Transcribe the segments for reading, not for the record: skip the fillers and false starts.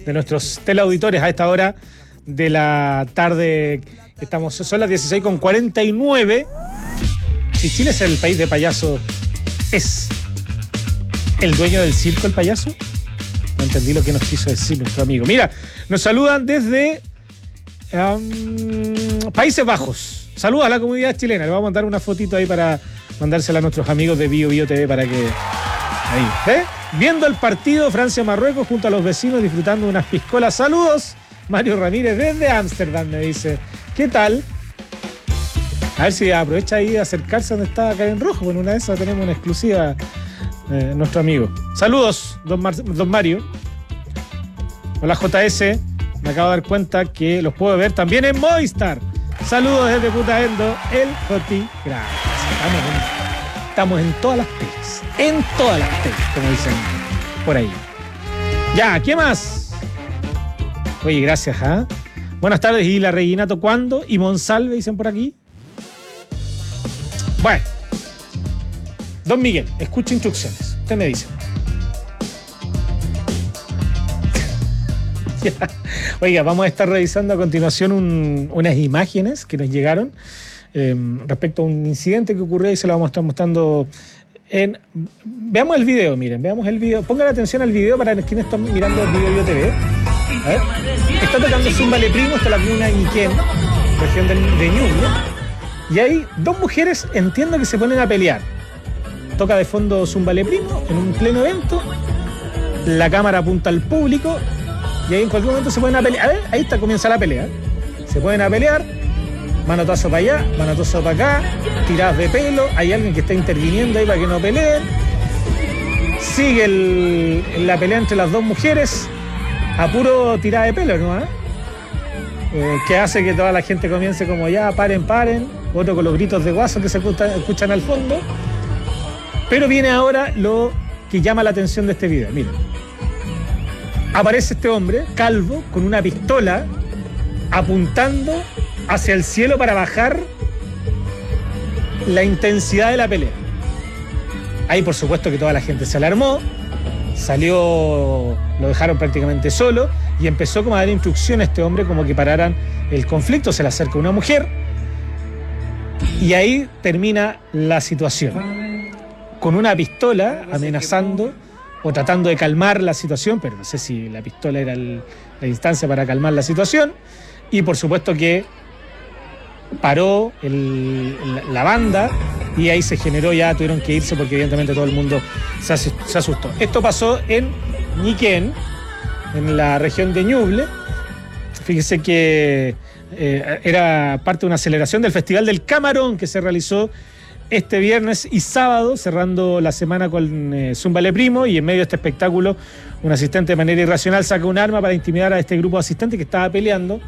de nuestros teleauditores a esta hora de la tarde. Son las 16:49. Si Chile es el país de payasos, ¿es el dueño del circo el payaso? No entendí lo que nos quiso decir nuestro amigo. Mira, nos saludan desde Países Bajos. Saludos a la comunidad chilena. Le vamos a mandar una fotito ahí para mandársela a nuestros amigos de Bio Bio TV para que... Ahí, viendo el partido Francia-Marruecos junto a los vecinos disfrutando de unas piscolas. Saludos, Mario Ramírez desde Ámsterdam, me dice. ¿Qué tal? A ver si aprovecha ahí de acercarse donde está Karen Rojo. Con una de esas tenemos una exclusiva, nuestro amigo. Saludos, don Mario. Hola, JS. Me acabo de dar cuenta que los puedo ver también en Movistar. Saludos desde Putaendo, el Joti. Gracias. Estamos en todas las teles. En todas las teles, como dicen por ahí. Ya, ¿qué más? Oye, gracias, ¿ah? Buenas tardes, ¿y la Reginato cuándo? ¿Y Monsalve, dicen por aquí? Bueno. Don Miguel, escuche instrucciones. Usted me dice. Oiga, vamos a estar revisando a continuación unas imágenes que nos llegaron respecto a un incidente que ocurrió y se lo vamos a estar mostrando Veamos el video, miren, veamos el video. Pongan atención al video para quienes están mirando el Bio Bio TV. A ver. Está tocando Zumba Le Primo, está la comuna de Ñiquén, región de Ñuble. Y hay dos mujeres, entiendo que se ponen a pelear. Toca de fondo Zumba Le Primo en un pleno evento. La cámara apunta al público. Y ahí en cualquier momento se ponen a pelear. A ver, ahí comienza la pelea. Se ponen a pelear. Manotazo para allá, manotazo para acá. Tiradas de pelo. Hay alguien que está interviniendo ahí para que no peleen. Sigue la pelea entre las dos mujeres. A puro tirada de pelo, ¿no? Que hace que toda la gente comience como ya, paren. Otro con los gritos de guaso que se escuchan al fondo. Pero viene ahora lo que llama la atención de este video. Miren. Aparece este hombre, calvo, con una pistola, apuntando hacia el cielo para bajar la intensidad de la pelea. Ahí, por supuesto, que toda la gente se alarmó, salió, lo dejaron prácticamente solo, y empezó como a dar instrucciones a este hombre como que pararan el conflicto. Se le acerca una mujer, y ahí termina la situación. Con una pistola, amenazando o tratando de calmar la situación, pero no sé si la pistola era la instancia para calmar la situación. Y por supuesto que paró la banda y ahí se generó, ya tuvieron que irse porque evidentemente todo el mundo se asustó. Esto pasó en Ñiquén, en la región de Ñuble. Fíjese que era parte de una celebración del Festival del Camarón que se realizó este viernes y sábado, cerrando la semana con Zumba Le Primo, y en medio de este espectáculo un asistente de manera irracional saca un arma para intimidar a este grupo de asistentes que estaba peleando,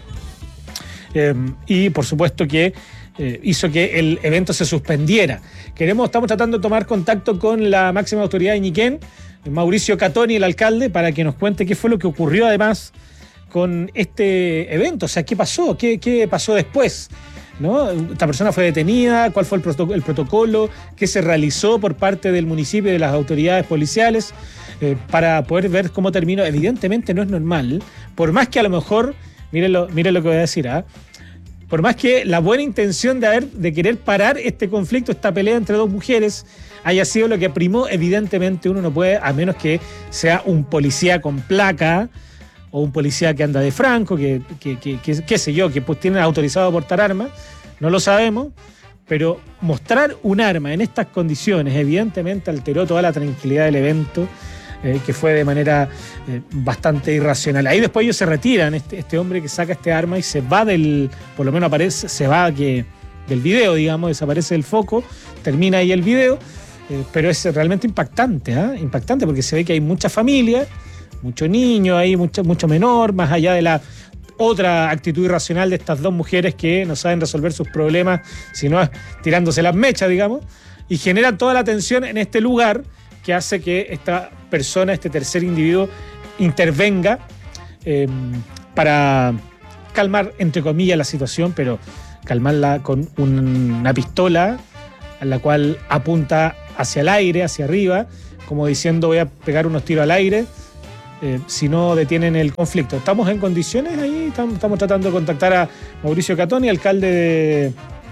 y por supuesto que hizo que el evento se suspendiera. Estamos tratando de tomar contacto con la máxima autoridad de Ñiquén, Mauricio Catoni, el alcalde, para que nos cuente qué fue lo que ocurrió además con este evento. O sea, ¿qué pasó? ¿Qué pasó después? ¿No? Esta persona fue detenida, cuál fue el protocolo, qué se realizó por parte del municipio y de las autoridades policiales, para poder ver cómo terminó. Evidentemente no es normal, por más que a lo mejor, miren lo que voy a decir, por más que la buena intención de querer parar este conflicto, esta pelea entre dos mujeres, haya sido lo que primó. Evidentemente uno no puede, a menos que sea un policía con placa o un policía que anda de franco, que qué sé yo, que pues tiene autorizado a portar armas, no lo sabemos, pero mostrar un arma en estas condiciones evidentemente alteró toda la tranquilidad del evento, que fue de manera bastante irracional. Ahí después ellos se retiran, este hombre que saca este arma y se va por lo menos aparece, se va del video, digamos, desaparece del foco, termina ahí el video, pero es realmente impactante, impactante porque se ve que hay mucha familia, mucho niño ahí, mucho menor, más allá de la otra actitud irracional de estas dos mujeres que no saben resolver sus problemas, sino tirándose las mechas, digamos, y generan toda la tensión en este lugar que hace que esta persona, este tercer individuo, intervenga para calmar, entre comillas, la situación, pero calmarla con una pistola a la cual apunta hacia el aire, hacia arriba, como diciendo voy a pegar unos tiros al aire. si no detienen el conflicto. ¿Estamos en condiciones ahí? Estamos tratando de contactar a Mauricio Catoni, alcalde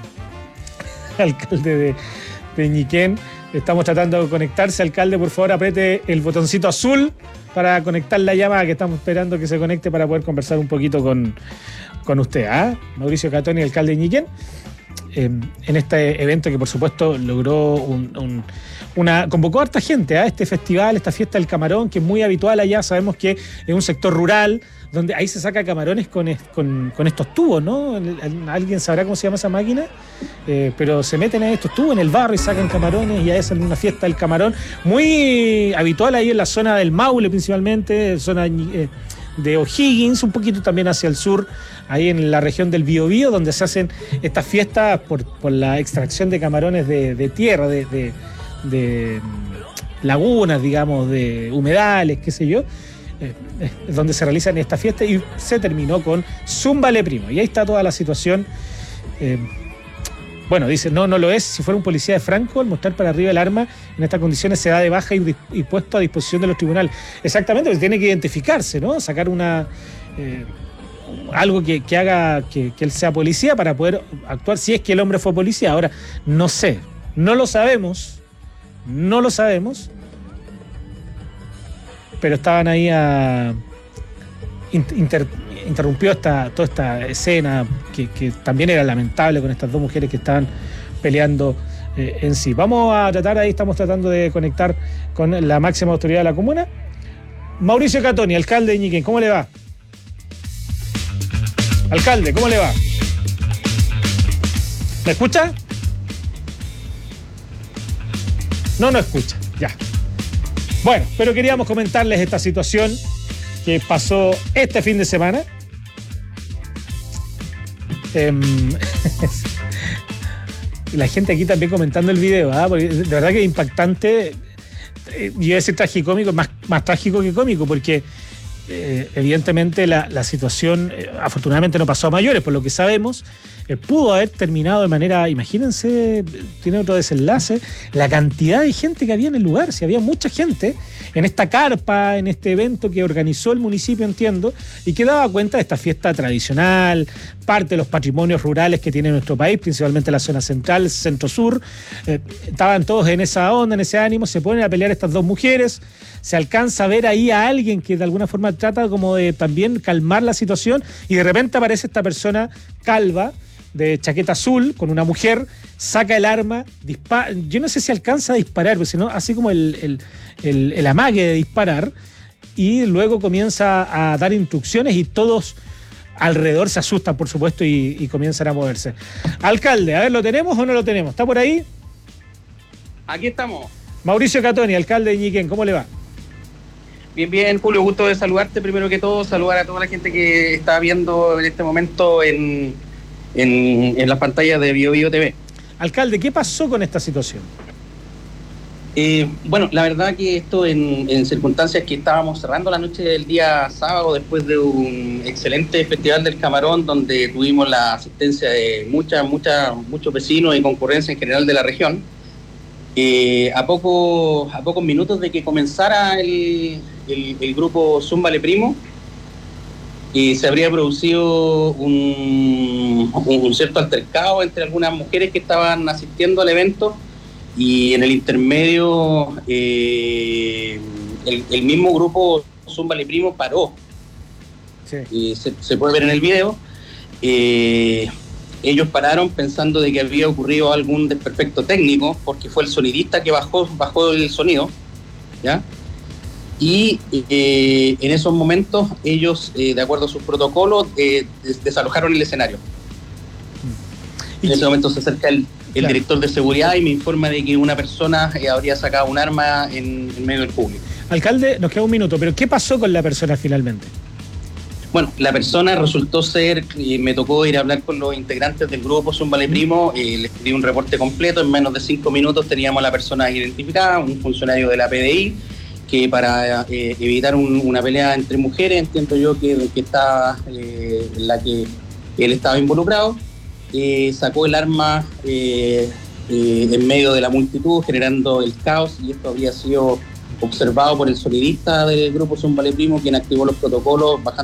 de Ñiquén. Estamos tratando de conectarse. Alcalde, por favor, apriete el botoncito azul para conectar la llamada, que estamos esperando que se conecte para poder conversar un poquito con usted. Mauricio Catoni, alcalde de Ñiquén, en este evento que por supuesto logró convocó a harta gente a este festival, esta fiesta del camarón, que es muy habitual allá. Sabemos que es un sector rural donde ahí se saca camarones con estos tubos, ¿no? Alguien sabrá cómo se llama esa máquina, pero se meten en estos tubos en el barro y sacan camarones, y ahí hacen una fiesta del camarón muy habitual ahí en la zona del Maule, principalmente, zona de O'Higgins, un poquito también hacia el sur, ahí en la región del Biobío, donde se hacen estas fiestas por la extracción de camarones de tierra, de lagunas, digamos, de humedales, qué sé yo, donde se realizan estas fiestas, y se terminó con Zúmbale Primo. Y ahí está toda la situación. Bueno, dice, no lo es. Si fuera un policía de Franco, al mostrar para arriba el arma en estas condiciones se da de baja y puesto a disposición de los tribunales. Exactamente, porque tiene que identificarse, ¿no? Sacar algo que haga que él sea policía para poder actuar, si es que el hombre fue policía. Ahora, no sé, no lo sabemos, pero estaban ahí interrumpió toda esta escena que también era lamentable, con estas dos mujeres que estaban peleando en sí. Estamos tratando de conectar con la máxima autoridad de la comuna. Mauricio Catoni, alcalde de Ñiquén, ¿cómo le va? Alcalde, ¿cómo le va? ¿Me escucha? No escucha, ya. Bueno, pero queríamos comentarles esta situación que pasó este fin de semana. La gente aquí también comentando el video, porque de verdad que es impactante. Yo iba a decir tragicómico, más trágico que cómico, porque evidentemente la situación afortunadamente no pasó a mayores, por lo que sabemos. Pudo haber terminado de manera, imagínense, tiene otro desenlace, la cantidad de gente que había en el lugar. Si había mucha gente en esta carpa, en este evento que organizó el municipio, entiendo, y que daba cuenta de esta fiesta tradicional, parte de los patrimonios rurales que tiene nuestro país, principalmente la zona central, centro-sur. Estaban todos en esa onda, en ese ánimo. Se ponen a pelear estas dos mujeres, se alcanza a ver ahí a alguien que de alguna forma trata como de también calmar la situación, y de repente aparece esta persona calva, de chaqueta azul, con una mujer, saca el arma, dispara. Yo no sé si alcanza a disparar, pero sino así como el amague de disparar, y luego comienza a dar instrucciones, y todos alrededor se asustan, por supuesto, y comienzan a moverse. Alcalde, a ver, ¿lo tenemos o no lo tenemos? ¿Está por ahí? Aquí estamos. Mauricio Catoni, alcalde de Ñiquén, ¿cómo le va? Bien, Julio, gusto de saludarte. Primero que todo, saludar a toda la gente que está viendo en este momento en las pantallas de Biobío TV. Alcalde, ¿qué pasó con esta situación? Bueno, la verdad que esto en circunstancias que estábamos cerrando la noche del día sábado, después de un excelente festival del camarón, donde tuvimos la asistencia de muchos vecinos y concurrencia en general de la región. A pocos minutos de que comenzara el grupo Zúmbale Primo, se habría producido un cierto altercado entre algunas mujeres que estaban asistiendo al evento, y en el intermedio el mismo grupo Zúmbale Primo paró. Sí. Se puede ver en el video. Ellos pararon pensando de que había ocurrido algún desperfecto técnico, porque fue el sonidista que bajó el sonido, ¿ya? Y en esos momentos ellos, de acuerdo a sus protocolos, desalojaron el escenario. En ese momento se acerca el director de seguridad y me informa de que una persona habría sacado un arma en medio del público. Alcalde, nos queda un minuto, pero ¿qué pasó con la persona finalmente? Bueno, la persona resultó ser, me tocó ir a hablar con los integrantes del grupo Zúmbale Primo, les pedí un reporte completo. En menos de 5 minutos teníamos a la persona identificada, un funcionario de la PDI, que para evitar una pelea entre mujeres, entiendo yo que estaba en la que él estaba involucrado, sacó el arma en medio de la multitud, generando el caos, y esto había sido observado por el sonidista del grupo Son Vale Primo, quien activó los protocolos,